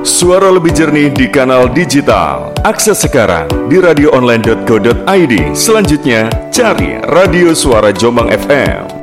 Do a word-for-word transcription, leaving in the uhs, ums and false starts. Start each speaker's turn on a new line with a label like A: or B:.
A: Suara lebih jernih di kanal digital. Akses sekarang di radio online dot co dot i d. Selanjutnya, cari Radio Suara Jombang F M.